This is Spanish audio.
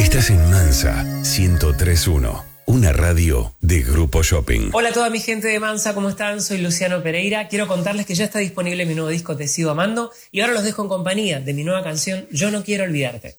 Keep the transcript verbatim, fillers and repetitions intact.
Estás en Mansa ciento tres punto uno, una radio de Grupo Shopping. Hola a toda mi gente de Mansa, ¿cómo están? Soy Luciano Pereira. Quiero contarles que ya está disponible mi nuevo disco Te Sigo Amando y ahora los dejo en compañía de mi nueva canción Yo No Quiero Olvidarte.